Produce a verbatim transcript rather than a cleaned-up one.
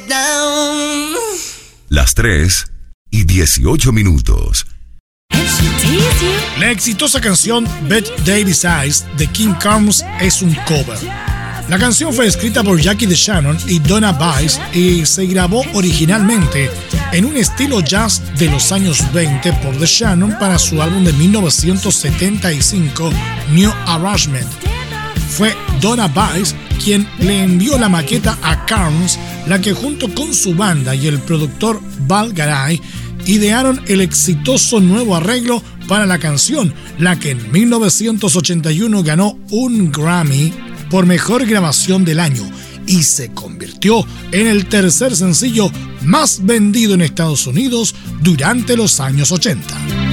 down. Las tres y dieciocho minutos. La exitosa canción Bet Davis Eyes de King Carnes es un cover. La canción fue escrita por Jackie DeShannon y Donna Bass y se grabó originalmente en un estilo jazz de los años veinte por DeShannon para su álbum de mil novecientos setenta y cinco, New Arrangement. Fue Donna Bass quien le envió la maqueta a Carnes, la que junto con su banda y el productor Val Garay idearon el exitoso nuevo arreglo para la canción, la que en mil novecientos ochenta y uno ganó un Grammy por mejor grabación del año y se convirtió en el tercer sencillo más vendido en Estados Unidos durante los años ochenta.